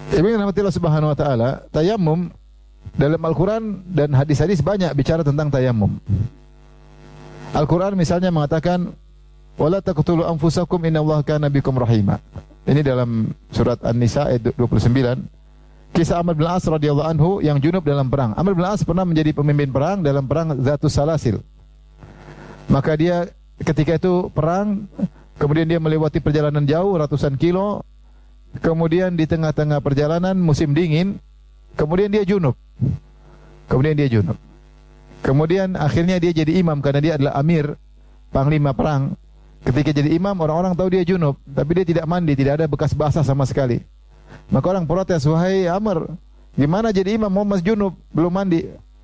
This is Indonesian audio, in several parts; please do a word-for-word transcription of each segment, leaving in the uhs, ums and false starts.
Ibu yang rahmati Allah Subhanahu wa taala, tayamum dalam Al-Qur'an dan hadis-hadis banyak bicara tentang tayamum. Al-Qur'an misalnya mengatakan wala taqtulu anfusakum innallaha kana bikum rahima. Ini dalam surat An-Nisa ayat dua puluh sembilan. Kisah Amr bin As radhiyallahu anhu yang junub dalam perang. Amr bin As pernah menjadi pemimpin perang dalam perang Zatus Salasil. Maka dia ketika itu perang, kemudian dia melewati perjalanan jauh ratusan kilo. Kemudian di tengah-tengah perjalanan musim dingin, kemudian dia junub. Kemudian dia junub. Kemudian akhirnya dia jadi imam karena dia adalah amir, panglima perang. Ketika jadi imam, orang-orang tahu dia junub, tapi dia tidak mandi, tidak ada bekas basah sama sekali. Maka orang protes, wahai Amr, gimana jadi imam mau mas junub, belum mandi?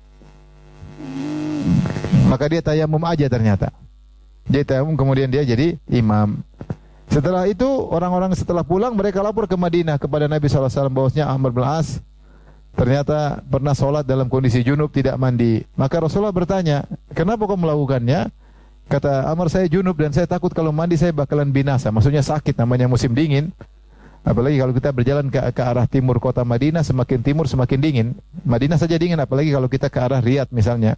Maka dia tayamum aja ternyata. Dia tayamum kemudian dia jadi imam. Setelah itu orang-orang setelah pulang mereka lapor ke Madinah kepada Nabi sallallahu alaihi wasallam bahwasanya Amr bin As ternyata pernah sholat dalam kondisi junub tidak mandi. Maka Rasulullah bertanya, kenapa kau melakukannya? Kata Amr, saya junub dan saya takut kalau mandi saya bakalan binasa. Maksudnya sakit, namanya musim dingin. Apalagi kalau kita berjalan ke, ke arah timur kota Madinah, semakin timur semakin dingin. Madinah saja dingin, apalagi kalau kita ke arah Riyadh misalnya.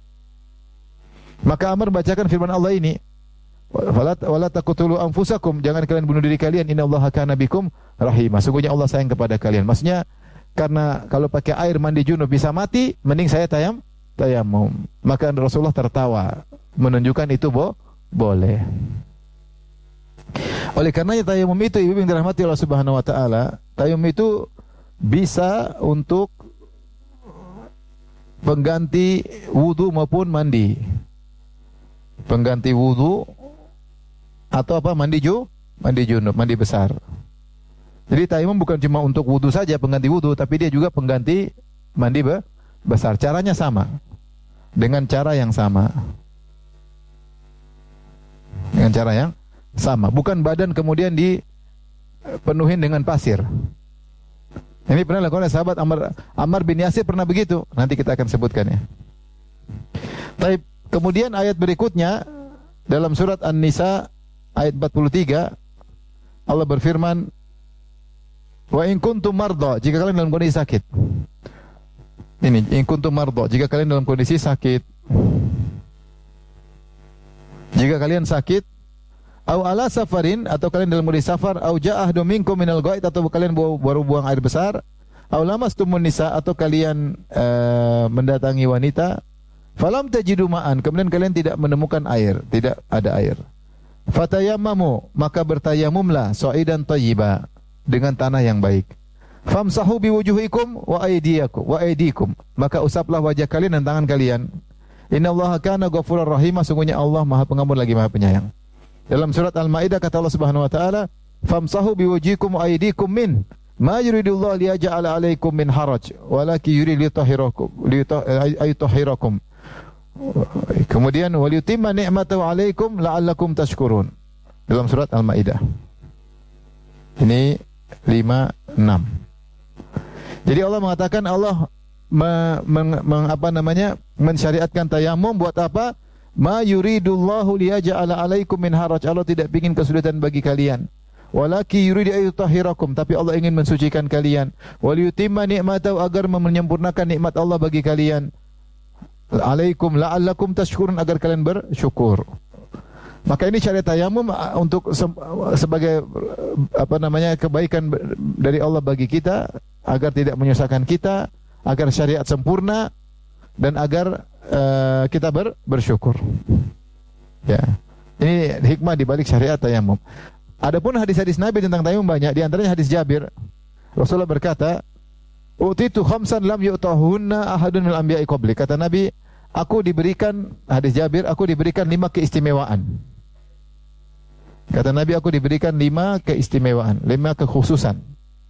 Maka Amr bacakan firman Allah ini, wala taqtulu anfusakum, jangan kalian bunuh diri kalian, innallaha kana bikum rahimah, sungguhnya Allah sayang kepada kalian. Maksudnya karena kalau pakai air mandi junub bisa mati, mending saya tayam tayamum. Maka Rasulullah tertawa menunjukkan itu bo boleh. Oleh karenanya tayamum itu, ibu yang dirahmati Allah Subhanahu wa taala, tayamum itu bisa untuk pengganti wudu maupun mandi. Pengganti wudu atau apa, mandi ju, mandi junub, mandi besar. Jadi tayamum bukan cuma untuk wudu saja, pengganti wudu, tapi dia juga pengganti mandi be besar. Caranya sama, dengan cara yang sama, dengan cara yang sama. Bukan badan kemudian dipenuhin dengan pasir. Ini pernah dilakukan oleh sahabat Ammar, Ammar bin Yasir pernah begitu. Nanti kita akan sebutkan ya. Tapi kemudian ayat berikutnya dalam surat An-Nisa ayat empat puluh tiga, Allah berfirman, wa in kuntum marda, jika kalian dalam kondisi sakit. Ini, in kuntum marda, jika kalian dalam kondisi sakit. Jika kalian sakit, au ala safarin, atau kalian dalam kondisi safar, au ja'ah minkum minal ghaid, atau kalian baru buang air besar, au lamastumun nisa, atau kalian uh, mendatangi wanita, falam tajidu ma'an, kemudian kalian tidak menemukan air, tidak ada air. Fatayammamu, maka bertayamumlah sa'idan thayyiba, dengan tanah yang baik. Famsahu biwujuhikum wa aydiyakum wa aydikum, maka usaplah wajah kalian dan tangan kalian. Innallaha kana ghafurur rahim, sungguhnya Allah Maha Pengampun lagi Maha Penyayang. Dalam surat Al-Maidah kata Allah Subhanahu wa taala, famsahu biwujuhikum wa aydikum min ma yuridullahu liyaj'ala 'alaikum min haraj walakin yuridu liyutahhirakum liyutahhirakum. Kemudian waliyutimma ni'matahu 'alaikum la'allakum tashkurun. Dalam surat Al-Maidah. Ini lima enam. Jadi Allah mengatakan, Allah me, meng, meng, apa namanya mensyariatkan tayamum buat apa? Ma yuridullahu liyaj'ala 'alaikum min haraj. Allah tidak ingin kesulitan bagi kalian. Walaki yuridu ayutahhirakum, tapi Allah ingin mensucikan kalian. Waliyutimma ni'matahu, agar menyempurnakan nikmat Allah bagi kalian. Alaikum la'allakum tashkurun, agar kalian bersyukur. Maka ini syariat tayamum untuk se sebagai apa namanya kebaikan dari Allah bagi kita, agar tidak menyusahkan kita, agar syariat sempurna dan agar uh, kita ber bersyukur. Ya. Ini hikmah di balik syariat tayamum. Adapun hadis-hadis Nabi tentang tayamum banyak, di antaranya hadis Jabir. Rasulullah berkata, "Utitu khamsan lam yu'tahunna ahadun minal anbiya'i qabli." Kata Nabi, aku diberikan, hadis Jabir, aku diberikan lima keistimewaan. Kata Nabi, aku diberikan lima keistimewaan, lima kekhususan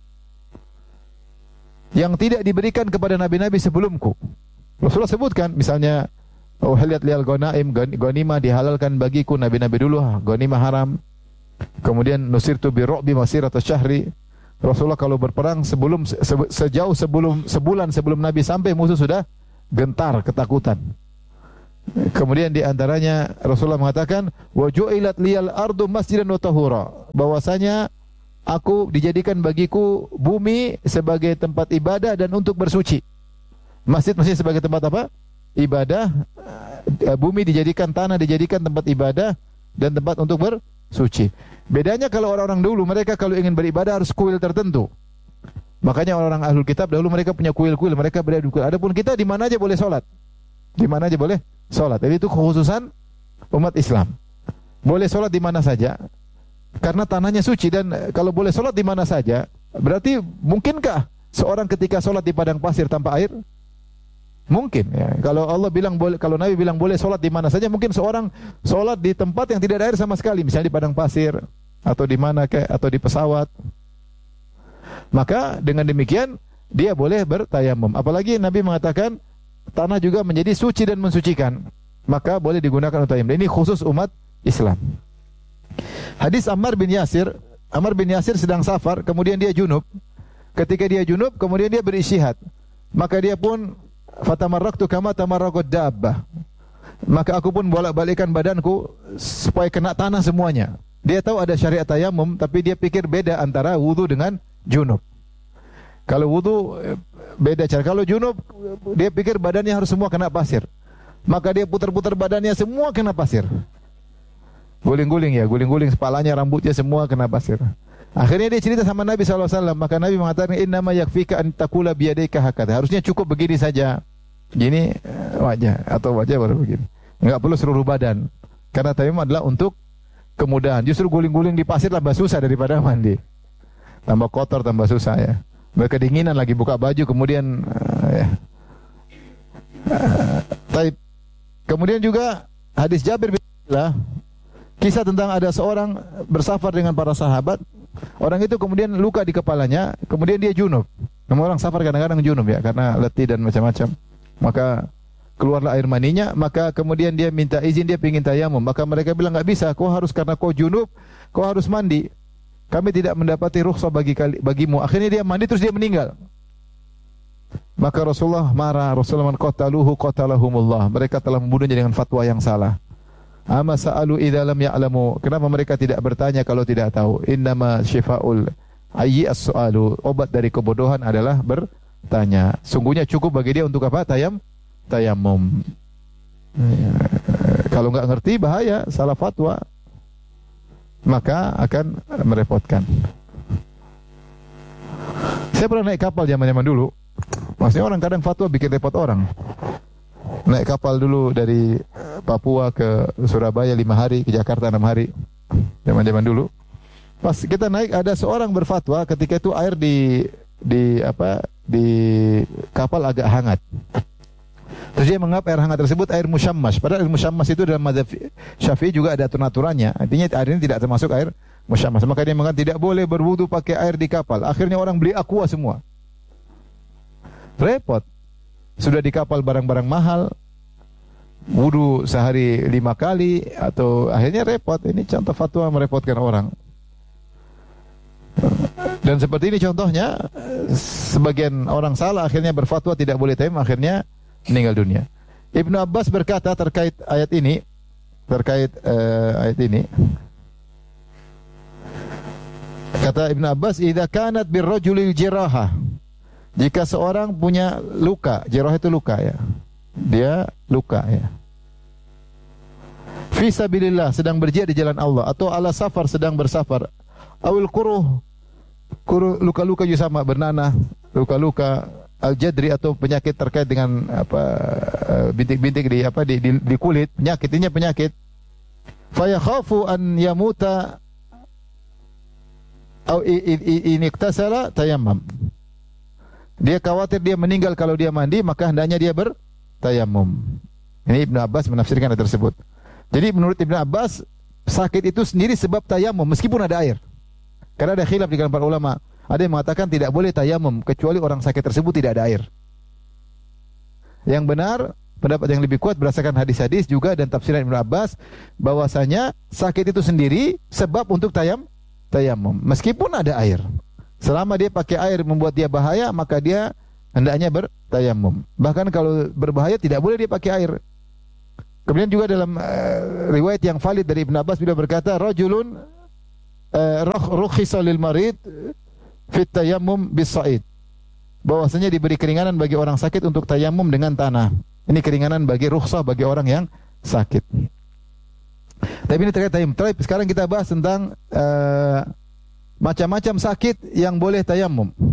yang tidak diberikan kepada nabi-nabi sebelumku. Rasulullah sebutkan, misalnya, oh haliat liyal ghanaim, ghanimah dihalalkan bagiku, nabi-nabi dulu, ghanimah haram. Kemudian nusirtu biru'bi masirata syahri. Rasulullah kalau berperang sebelum se, sejauh sebelum sebulan sebelum Nabi sampai, musuh sudah gentar ketakutan. Kemudian di antaranya Rasulullah mengatakan, wa ju'ilat liyal ardu masjidan wa tahura, bahwasanya aku dijadikan bagiku bumi sebagai tempat ibadah dan untuk bersuci. Masjid-masjid sebagai tempat apa? Ibadah. Bumi dijadikan, tanah dijadikan tempat ibadah dan tempat untuk bersuci. Bedanya kalau orang-orang dulu, mereka kalau ingin beribadah harus kuil tertentu. Makanya orang-orang ahlul kitab dahulu mereka punya kuil-kuil, mereka berada di kuil. Adapun kita di mana aja boleh sholat. Di mana aja boleh sholat. Jadi itu kekhususan umat Islam. Boleh sholat di mana saja. Karena tanahnya suci, dan kalau boleh sholat di mana saja, berarti mungkinkah seorang ketika sholat di padang pasir tanpa air? Mungkin ya. Kalau Allah bilang boleh, kalau Nabi bilang boleh sholat di mana saja, mungkin seorang sholat di tempat yang tidak ada air sama sekali, misalnya di padang pasir atau di mana kayak atau di pesawat. Maka dengan demikian dia boleh bertayamum. Apalagi Nabi mengatakan tanah juga menjadi suci dan mensucikan, maka boleh digunakan untuk tayamum. Ini khusus umat Islam. Hadis Ammar bin Yasir, Ammar bin Yasir sedang safar, kemudian dia junub. Ketika dia junub, kemudian dia berisyihad. Maka dia pun fatamarraktu kama tamarraqad dabbah. Maka aku pun bolak-balikkan badanku supaya kena tanah semuanya. Dia tahu ada syariat tayamum, tapi dia pikir beda antara wudu dengan junub. Kalau wudu beda cara. Kalau junub dia pikir badannya harus semua kena pasir. Maka dia putar-putar badannya semua kena pasir. Guling-guling ya, guling-guling kepalanya, rambutnya semua kena pasir. Akhirnya dia cerita sama Nabi sallallahu alaihi wasallam, maka Nabi mengatakan innama yakfika an taqula bi yadayka hakadha. Harusnya cukup begini saja. Gini wajah atau wajah baru begini. Enggak perlu seluruh badan. Karena tayamum adalah untuk kemudahan. Justru guling-guling di pasir lebih susah daripada mandi. Tambah kotor, tambah susah ya. Berkedinginan lagi buka baju kemudian uh, ya. Uh, taib. Kemudian juga hadis Jabir bin Abdullah, kisah tentang ada seorang bersafar dengan para sahabat. Orang itu kemudian luka di kepalanya, kemudian dia junub. Semua orang safar kadang-kadang junub ya, karena letih dan macam-macam. Maka keluarlah air maninya, maka kemudian dia minta izin, dia ingin tayamum. Maka mereka bilang enggak bisa, kau harus karena kau junub, kau harus mandi. Kami tidak mendapati rukhsah bagi bagimu. Akhirnya dia mandi terus dia meninggal. Maka Rasulullah marah, Rasulullah qataluhu qatalahumullah. Mereka telah membunuhnya dengan fatwa yang salah. Ama sa'alu idza lam ya'lamu. Kenapa mereka tidak bertanya kalau tidak tahu? Innama syifa'ul ayyi as-su'alu. Obat dari kebodohan adalah bertanya. Sungguhnya cukup bagi dia untuk apa? Tayam, tayamum. Ya, kalau enggak ngerti bahaya, salah fatwa, maka akan merepotkan. Saya pernah naik kapal zaman-zaman dulu. Maksudnya orang kadang fatwa bikin repot orang. Naik kapal dulu dari Papua ke Surabaya lima hari, ke Jakarta enam hari. Zaman-zaman dulu. Pas kita naik ada seorang berfatwa ketika itu air di di apa di kapal agak hangat. Terus dia menganggap air hangat tersebut air musyammas. Padahal air musyammas itu dalam mazhab Syafi'i juga ada aturan-aturannya. Artinya air ini tidak termasuk air musyammas. Maka dia mengatakan tidak boleh berwudu pakai air di kapal. Akhirnya orang beli aqua semua. Repot. Sudah di kapal barang-barang mahal, wudu sehari lima kali, atau akhirnya repot. Ini contoh fatwa merepotkan orang. Dan seperti ini contohnya, sebagian orang salah akhirnya berfatwa tidak boleh tayamum, akhirnya meninggal dunia. Ibnu Abbas berkata terkait ayat ini, terkait uh, ayat ini, kata Ibnu Abbas, idza kanat birrajulil jirahah. Jika seorang punya luka, jirah itu luka ya. Dia luka ya. Fi sabilillah, sedang berjihad di jalan Allah, atau ala safar, sedang bersafar. Awil kuruh, kuruh luka-luka juga sama, bernanah, luka-luka al-jadri atau penyakit terkait dengan apa bintik-bintik di apa di, di, di kulit, penyakit ini penyakit. Fa yakhafu an yamuta au iniktasala tayammum. Dia khawatir dia meninggal kalau dia mandi, maka hendaknya dia bertayamum. Ini Ibnu Abbas menafsirkan hal tersebut. Jadi menurut Ibnu Abbas, sakit itu sendiri sebab tayamum meskipun ada air. Karena ada khilaf di kalangan para ulama. Ada yang mengatakan tidak boleh tayamum kecuali orang sakit tersebut tidak ada air. Yang benar, pendapat yang lebih kuat berdasarkan hadis-hadis juga dan tafsiran Ibnu Abbas, bahwasanya sakit itu sendiri sebab untuk tayam tayamum meskipun ada air. Selama dia pakai air membuat dia bahaya, maka dia hendaknya bertayamum. Bahkan kalau berbahaya tidak boleh dia pakai air. Kemudian juga dalam uh, riwayat yang valid dari Ibnu Abbas beliau berkata, rajulun uh, rukhisa lil marid fit tayammum bis sa'id. Bahwasanya diberi keringanan bagi orang sakit untuk tayamum dengan tanah. Ini keringanan bagi rukhsah bagi orang yang sakit. Tapi ini terkait tayamum. Sekarang kita bahas tentang uh, macam-macam sakit yang boleh tayamum.